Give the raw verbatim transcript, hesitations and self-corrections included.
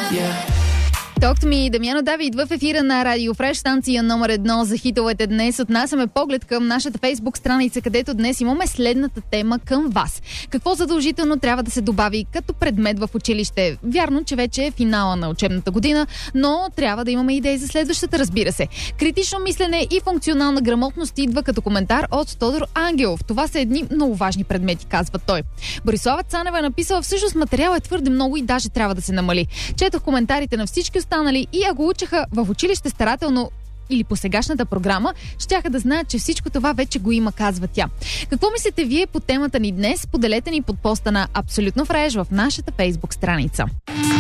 Yeah. Talk to me, Дамяно Давид в ефира на Радио Фреш, станция номер едно за хитовете днес. Отнасяме поглед към нашата Фейсбук страница, където днес имаме следната тема към вас. Какво задължително трябва да се добави като предмет в училище? Вярно, че вече е финала на учебната година, но трябва да имаме идеи за следващата, разбира се. Критично мислене и функционална грамотност идва като коментар от Тодор Ангелов. Това са едни много важни предмети, казва той. Борислава Цанева е написала: всъщност материал е твърде много и даже трябва да се намали. Четох коментарите на всички останали и ако учеха в училище старателно или по сегашната програма, щяха да знаят, че всичко това вече го има, казва тя. Какво мислите вие по темата ни днес? Поделете ни под поста на Абсолютно Фреш в нашата Фейсбук страница.